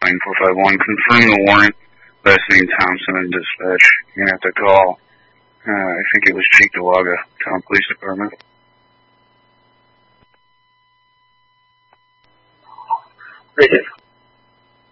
9-451. Confirm the warrant. Last name Thompson and dispatch. You're going to have to call, I think it was Cheektowaga Town Police Department. Great.